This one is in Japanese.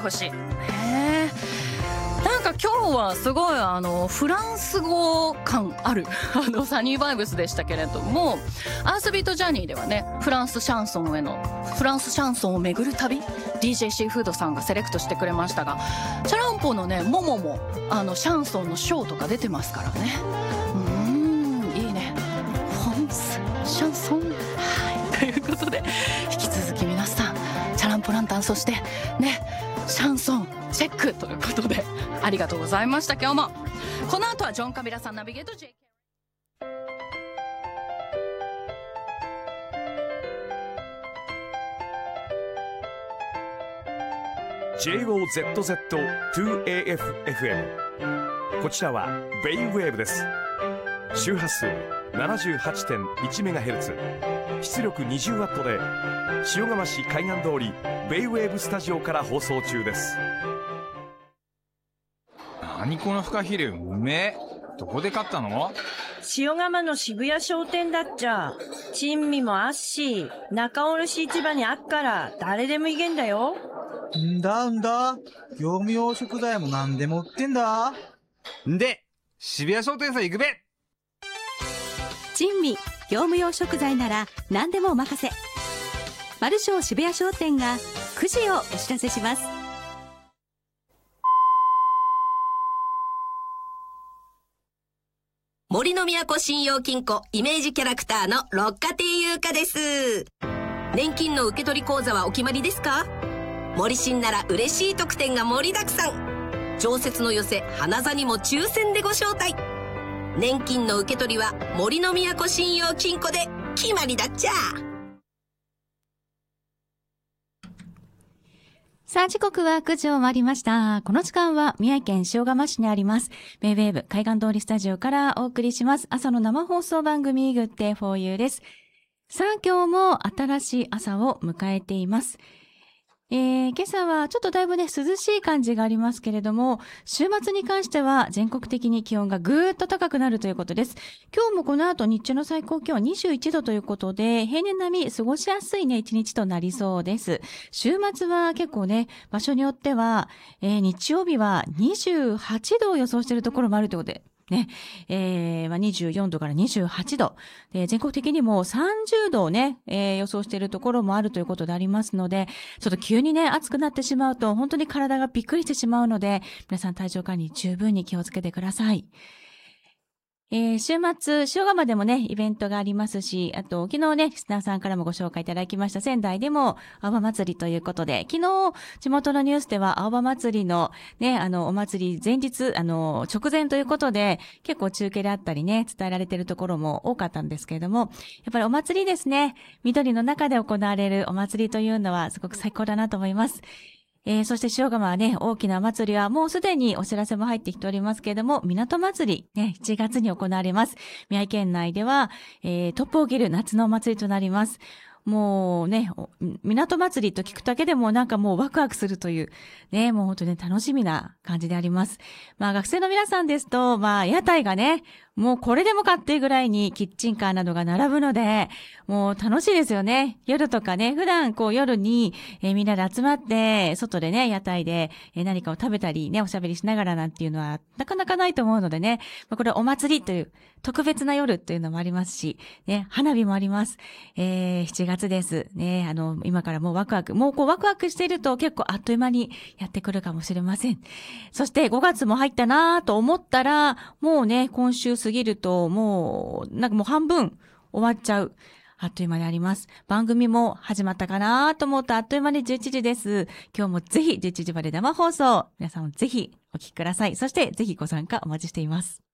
ほしい。なんか今日はすごいフランス語感あるサニーバイブスでしたけれども、アースビートジャーニーではね、フランスシャンソンを巡る旅 DJ シーフードさんがセレクトしてくれましたが、チャランポのねモモもシャンソンのショーとか出てますからね。いいね、フランスシャンソン。ということで引き続き皆さんチャランポランタン、そしてねシャンソンチェックということでありがとうございました。今日もこの後はジョン・カビラさんナビゲート JK。 JOZZ2AFFM、 こちらはベイウェーブです。周波数 78.1MHz、 出力 20W で塩釜市海岸通りベイウェーブスタジオから放送中です。 何このフカヒレ、うめえ。どこで買ったの？ 塩釜の渋谷商店だっちゃ。珍味もあっし、仲卸市場にあっから誰でもいけんだよ。 んだ、業務用食材も何でも売ってんだ。 んで、渋谷商店さん行くべ。 珍味、業務用食材なら何でもお任せ。マルショー渋谷商店が9時をお知らせします。 森の都信用金庫イメージキャラクターの六花亭優香です。年金の受け取り口座はお決まりですか？森信なら嬉しい特典が盛りだくさん。常設の寄せ花座にも抽選でご招待。年金の受け取りは森の都信用金庫で決まりだっちゃ。 さあ、時刻は9時を回りました。この時間は宮城県塩釜市にありますベイウェーブ海岸通りスタジオからお送りします朝の生放送番組グッデイフォーユーです。さあ、今日も新しい朝を迎えています。今朝はちょっとだいぶね涼しい感じがありますけれども、週末に関しては全国的に気温がぐーっと高くなるということです。今日もこの後日中の最高気温21度ということで、平年並み過ごしやすいね一日となりそうです。週末は結構ね場所によっては、日曜日は28度を予想しているところもあるということでね、24度から28度で、全国的にも30度をね、予想しているところもあるということでありますので、ちょっと急にね暑くなってしまうと本当に体がびっくりしてしまうので、皆さん体調管理十分に気をつけてください。週末、塩釜でもね、イベントがありますし、あと、昨日ね、リスナーさんからもご紹介いただきました仙台でも青葉祭りということで、昨日、地元のニュースでは青葉祭りのね、お祭り前日、直前ということで、結構中継であったりね、伝えられているところも多かったんですけれども、やっぱりお祭りですね、緑の中で行われるお祭りというのはすごく最高だなと思います。そして塩釜はね、大きなお祭りはもうすでにお知らせも入ってきておりますけれども、港祭りね、7月に行われます。宮城県内では、トップを切る夏のお祭りとなります。もうね、港祭りと聞くだけでもなんかもうワクワクするというね、もう本当に楽しみな感じであります。まあ学生の皆さんですと、まあ屋台がね、もうこれでもかっていうぐらいにキッチンカーなどが並ぶので、もう楽しいですよね。夜とかね、普段こう夜に、みんなで集まって外でね、屋台で、何かを食べたりね、おしゃべりしながらなんていうのはなかなかないと思うのでね、まあ、これお祭りという特別な夜っていうのもありますし、ね、花火もあります。7月ですね。今からもうワクワクしていると結構あっという間にやってくるかもしれません。そして5月も入ったなと思ったら、もうね、今週過ぎるともうなんかもう半分終わっちゃう。あっという間にあります。番組も始まったかなと思ったあっという間に11時です。今日もぜひ11時まで生放送。皆さんもぜひお聞きください。そしてぜひご参加お待ちしています。